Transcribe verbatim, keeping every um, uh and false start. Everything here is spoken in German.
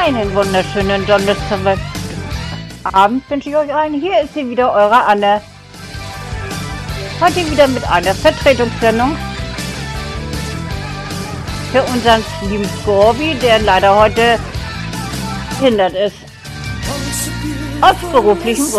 Einen wunderschönen Donnerstagabend wünsche ich euch allen. Hier ist sie wieder, eure Anne. Heute wieder mit einer Vertretungssendung für unseren lieben Scorby, der leider heute behindert ist. Aus beruflichen Gründen.